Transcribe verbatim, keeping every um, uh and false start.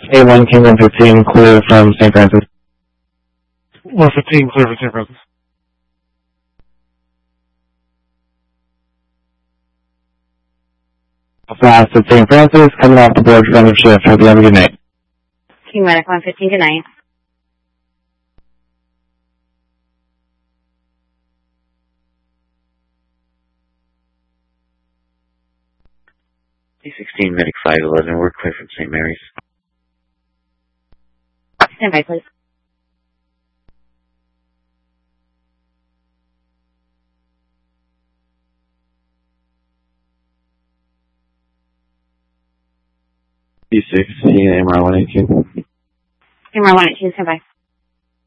A one King one fifteen, clear from Saint Francis. one fifteen, clear from Saint Francis. Fast at Saint Francis, coming off the board for end of shift. Hope you have a good night. King Medic one fifteen, good night. D sixteen, Medic five eleven, we're clear from Saint Mary's. Stand by, please. D sixteen, A M R one eighteen. A M R one eighteen, stand by.